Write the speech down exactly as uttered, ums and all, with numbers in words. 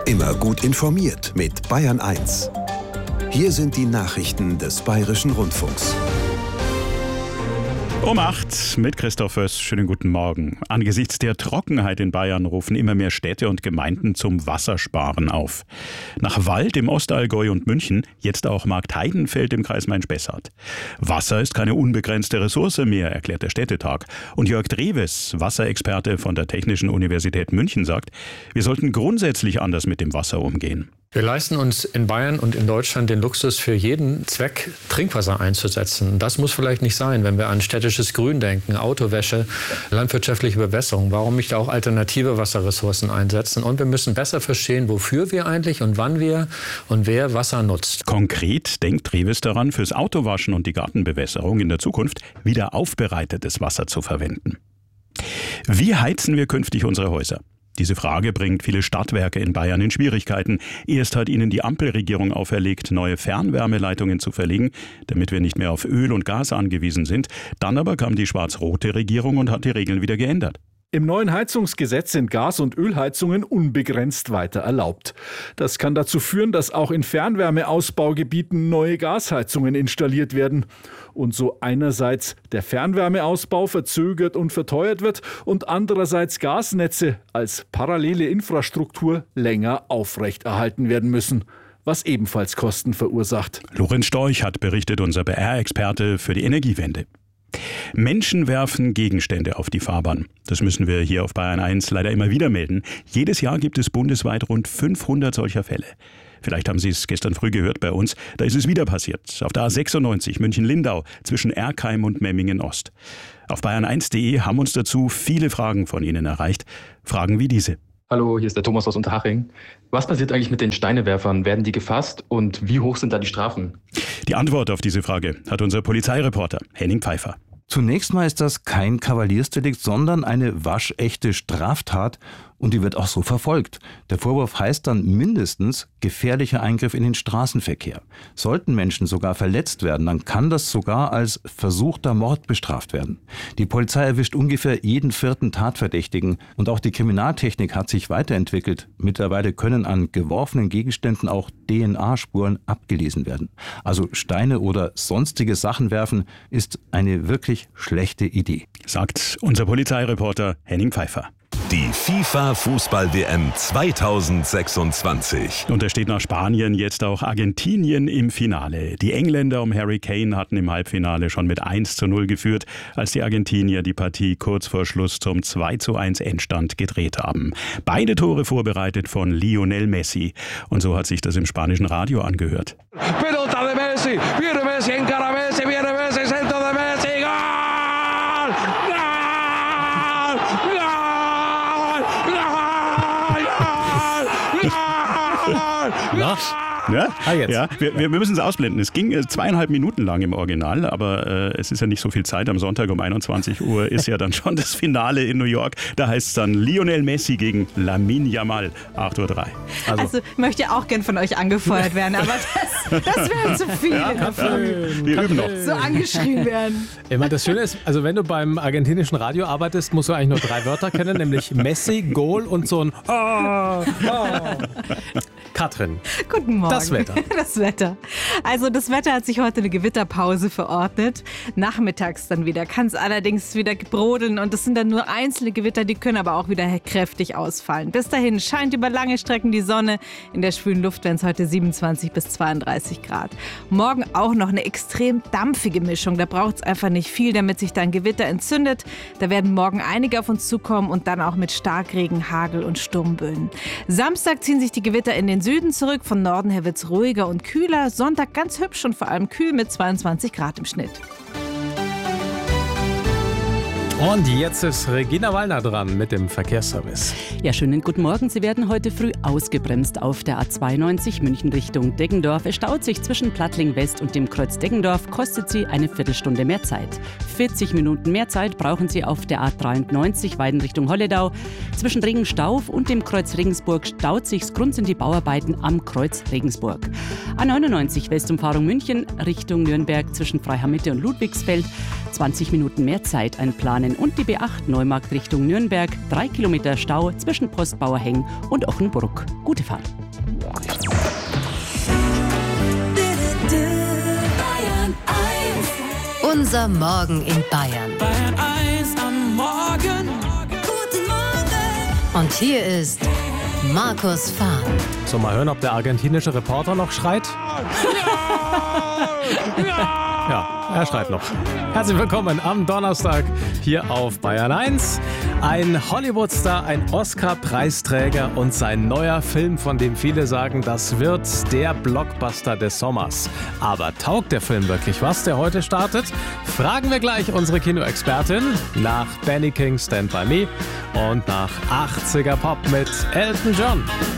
Immer gut informiert mit Bayern eins. Hier sind die Nachrichten des Bayerischen Rundfunks. Um acht mit Christoph Föss. Schönen guten Morgen. Angesichts der Trockenheit in Bayern rufen immer mehr Städte und Gemeinden zum Wassersparen auf. Nach Wald im Ostallgäu und München jetzt auch Marktheidenfeld im Kreis Main-Spessart. Wasser ist keine unbegrenzte Ressource mehr, erklärt der Städtetag. Und Jörg Drewes, Wasserexperte von der Technischen Universität München, sagt, wir sollten grundsätzlich anders mit dem Wasser umgehen. Wir leisten uns in Bayern und in Deutschland den Luxus, für jeden Zweck Trinkwasser einzusetzen. Das muss vielleicht nicht sein, wenn wir an städtisches Grün denken, Autowäsche, landwirtschaftliche Bewässerung. Warum nicht auch alternative Wasserressourcen einsetzen? Und wir müssen besser verstehen, wofür wir eigentlich und wann wir und wer Wasser nutzt. Konkret denkt Drewes daran, fürs Autowaschen und die Gartenbewässerung in der Zukunft wieder aufbereitetes Wasser zu verwenden. Wie heizen wir künftig unsere Häuser? Diese Frage bringt viele Stadtwerke in Bayern in Schwierigkeiten. Erst hat ihnen die Ampelregierung auferlegt, neue Fernwärmeleitungen zu verlegen, damit wir nicht mehr auf Öl und Gas angewiesen sind. Dann aber kam die schwarz-rote Regierung und hat die Regeln wieder geändert. Im neuen Heizungsgesetz sind Gas- und Ölheizungen unbegrenzt weiter erlaubt. Das kann dazu führen, dass auch in Fernwärmeausbaugebieten neue Gasheizungen installiert werden. Und so einerseits der Fernwärmeausbau verzögert und verteuert wird und andererseits Gasnetze als parallele Infrastruktur länger aufrechterhalten werden müssen, was ebenfalls Kosten verursacht. Lorenz Storch hat berichtet, unser B R-Experte für die Energiewende. Menschen werfen Gegenstände auf die Fahrbahn. Das müssen wir hier auf Bayern eins leider immer wieder melden. Jedes Jahr gibt es bundesweit rund fünfhundert solcher Fälle. Vielleicht haben Sie es gestern früh gehört bei uns. Da ist es wieder passiert. Auf der A sechsundneunzig München-Lindau zwischen Erkheim und Memmingen-Ost. Auf bayern eins punkt de haben uns dazu viele Fragen von Ihnen erreicht. Fragen wie diese. Hallo, hier ist der Thomas aus Unterhaching. Was passiert eigentlich mit den Steinewerfern? Werden die gefasst und wie hoch sind da die Strafen? Die Antwort auf diese Frage hat unser Polizeireporter Henning Pfeiffer. Zunächst mal ist das kein Kavaliersdelikt, sondern eine waschechte Straftat und die wird auch so verfolgt. Der Vorwurf heißt dann mindestens gefährlicher Eingriff in den Straßenverkehr. Sollten Menschen sogar verletzt werden, dann kann das sogar als versuchter Mord bestraft werden. Die Polizei erwischt ungefähr jeden vierten Tatverdächtigen und auch die Kriminaltechnik hat sich weiterentwickelt. Mittlerweile können an geworfenen Gegenständen auch D N A-Spuren abgelesen werden. Also Steine oder sonstige Sachen werfen ist eine wirklich schlechte Idee, sagt unser Polizeireporter Henning Pfeiffer. Die FIFA-Fußball-W M zweitausendsechsundzwanzig. Und da steht nach Spanien jetzt auch Argentinien im Finale. Die Engländer um Harry Kane hatten im Halbfinale schon mit eins zu null geführt, als die Argentinier die Partie kurz vor Schluss zum zwei zu eins Endstand gedreht haben. Beide Tore vorbereitet von Lionel Messi. Und so hat sich das im spanischen Radio angehört. Pelota de Messi, viene Messi, encara Messi, viene Messi, centro de Messi, Gol! Gol! Gol! Na? Ja, ah, jetzt. ja wir, wir müssen es ausblenden. Es ging äh, zweieinhalb Minuten lang im Original, aber äh, es ist ja nicht so viel Zeit. Am Sonntag um einundzwanzig Uhr ist ja dann schon das Finale in New York. Da heißt es dann Lionel Messi gegen Lamine Yamal, acht Uhr drei. Also, also möchte ich auch gern von euch angefeuert werden, aber das, das wäre zu viel. Ja, ja, wir üben noch. So angeschrien werden. Ich meine, das Schöne ist, also wenn du beim argentinischen Radio arbeitest, musst du eigentlich nur drei Wörter kennen, nämlich Messi, Goal und so ein oh, oh. Katrin. Guten Morgen. Das Wetter. Das Wetter. Also das Wetter hat sich heute eine Gewitterpause verordnet. Nachmittags dann wieder kann es allerdings wieder brodeln und es sind dann nur einzelne Gewitter, die können aber auch wieder kräftig ausfallen. Bis dahin scheint über lange Strecken die Sonne. In der schwülen Luft werden es heute siebenundzwanzig bis zweiunddreißig Grad. Morgen auch noch eine extrem dampfige Mischung. Da braucht es einfach nicht viel, damit sich dann Gewitter entzündet. Da werden morgen einige auf uns zukommen und dann auch mit Starkregen, Hagel und Sturmböen. Samstag ziehen sich die Gewitter in den Süden zurück. Von Norden her wird es ruhiger und kühler. Sonntag ganz hübsch und vor allem kühl mit zweiundzwanzig Grad im Schnitt. Und jetzt ist Regina Wallner dran mit dem Verkehrsservice. Ja, schönen guten Morgen. Sie werden heute früh ausgebremst auf der A zweiundneunzig München Richtung Deggendorf. Es staut sich zwischen Plattling West und dem Kreuz Deggendorf, kostet Sie eine Viertelstunde mehr Zeit. vierzig Minuten mehr Zeit brauchen Sie auf der A dreiundneunzig Weiden Richtung Holledau. Zwischen Regenstauf und dem Kreuz Regensburg staut sich, Grund sind die Bauarbeiten am Kreuz Regensburg. A neunundneunzig Westumfahrung München Richtung Nürnberg zwischen Freiham-Mitte und Ludwigsfeld. zwanzig Minuten mehr Zeit einplanen. A-Bahnen und die B acht Neumarkt Richtung Nürnberg. Drei Kilometer Stau zwischen Postbauerheng und Ochenbruck. Gute Fahrt. Unser Morgen in Bayern. Bayern eins am Morgen. Guten Morgen. Und hier ist Markus Fahr. So, mal hören, ob der argentinische Reporter noch schreit. Ja! Ja! Ja, er schreit noch. Herzlich willkommen am Donnerstag hier auf Bayern eins. Ein Hollywood-Star, ein Oscar-Preisträger und sein neuer Film, von dem viele sagen, das wird der Blockbuster des Sommers. Aber taugt der Film wirklich was, der heute startet? Fragen wir gleich unsere Kinoexpertin nach Benny King Stand By Me und nach achtziger Pop mit Elton John.